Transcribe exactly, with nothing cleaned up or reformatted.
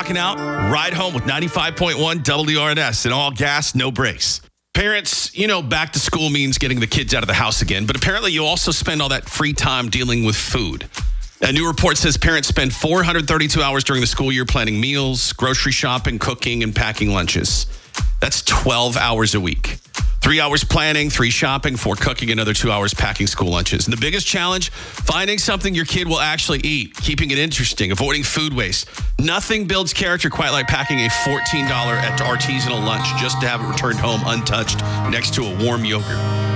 rocking out. Ride home with ninety-five point one W R N S and all gas, no brakes. Parents, you know, back to school means getting the kids out of the house again, but apparently you also spend all that free time dealing with food. A new report says parents spend four hundred thirty-two hours during the school year planning meals, grocery shopping, cooking, and packing lunches. That's twelve hours a week. Three hours planning, three shopping, four cooking, another two hours packing school lunches. And the biggest challenge, finding something your kid will actually eat, keeping it interesting, avoiding food waste. Nothing builds character quite like packing a fourteen dollars artisanal lunch just to have it returned home untouched next to a warm yogurt.